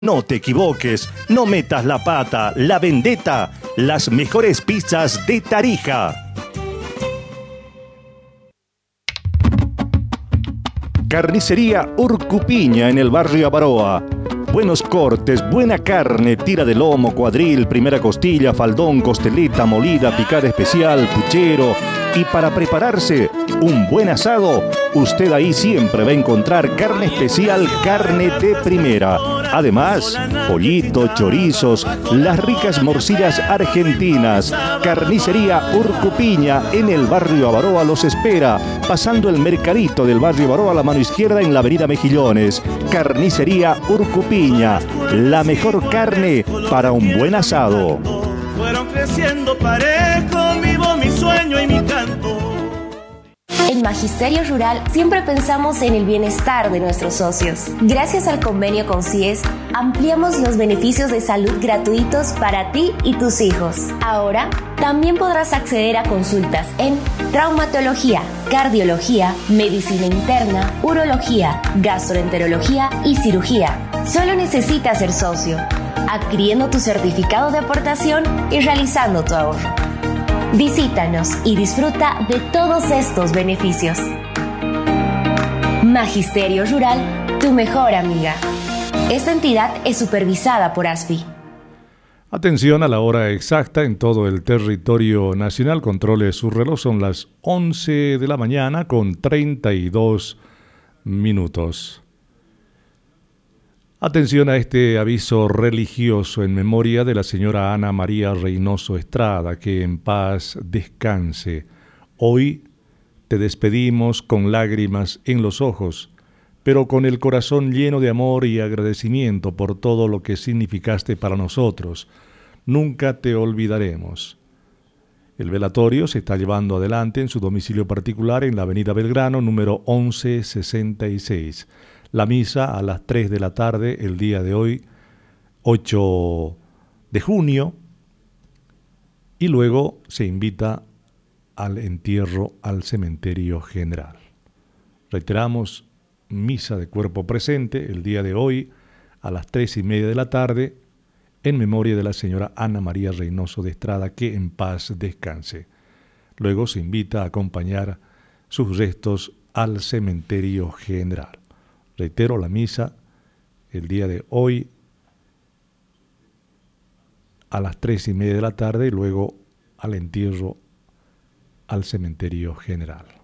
No te equivoques, no metas la pata, la vendetta, las mejores pizzas de Tarija. Carnicería Urcupiña en el barrio Avaroa. Buenos cortes, buena carne, tira de lomo, cuadril, primera costilla, faldón, costeleta, molida, picada especial, puchero. Y para prepararse un buen asado, usted ahí siempre va a encontrar carne especial, carne de primera. Además, pollito, chorizos, las ricas morcillas argentinas. Carnicería Urcupiña en el barrio Avaroa los espera, pasando el mercadito del barrio Avaroa a la mano izquierda en la avenida Mejillones. Carnicería Urcupiña, la mejor carne para un buen asado. Fueron creciendo parejo, vivo mi sueño y mi canto. En Magisterio Rural siempre pensamos en el bienestar de nuestros socios. Gracias al convenio con CIES, ampliamos los beneficios de salud gratuitos para ti y tus hijos. Ahora, también podrás acceder a consultas en traumatología, cardiología, medicina interna, urología, gastroenterología y cirugía. Solo necesitas ser socio, adquiriendo tu certificado de aportación y realizando tu ahorro. Visítanos y disfruta de todos estos beneficios. Magisterio Rural, tu mejor amiga. Esta entidad es supervisada por ASFI. Atención a la hora exacta en todo el territorio nacional. Controle su reloj, son las 11 de la mañana con 32 minutos. Atención a este aviso religioso en memoria de la señora Ana María Reynoso Estrada, que en paz descanse. Hoy te despedimos con lágrimas en los ojos, pero con el corazón lleno de amor y agradecimiento por todo lo que significaste para nosotros. Nunca te olvidaremos. El velatorio se está llevando adelante en su domicilio particular en la avenida Belgrano, número 1166. La misa a las 3 de la tarde el día de hoy, 8 de junio, y luego se invita al entierro al cementerio general. Reiteramos, misa de cuerpo presente el día de hoy a las 3:30 de la tarde en memoria de la señora Ana María Reynoso de Estrada, que en paz descanse. Luego se invita a acompañar sus restos al cementerio general. Reitero, la misa el día de hoy a las 3:30 de la tarde y luego al entierro al cementerio general.